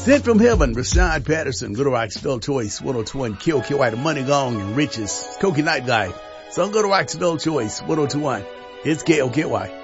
Sent from heaven, Rashad Patterson, Little Rock Spell Choice, 102.1, Kill White, Money Gong, and Riches, Koki Night Guy. So go to Rock Spell Choice, 102.1. It's KOKY.